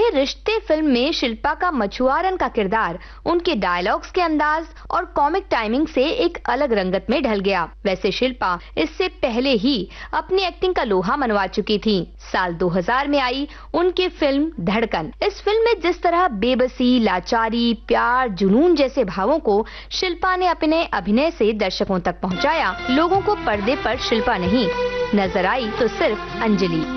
ये रिश्ते फिल्म में शिल्पा का मछुआरन का किरदार उनके डायलॉग्स के अंदाज और कॉमिक टाइमिंग से एक अलग रंगत में ढल गया। वैसे शिल्पा इससे पहले ही अपनी एक्टिंग का लोहा मनवा चुकी थी। साल 2000 में आई उनकी फिल्म धड़कन। इस फिल्म में जिस तरह बेबसी, लाचारी, प्यार, जुनून जैसे भावों को शिल्पा ने अपने अभिनय से दर्शकों तक पहुंचाया, लोगों को पर्दे पर शिल्पा नहीं नजर आई तो सिर्फ अंजलि।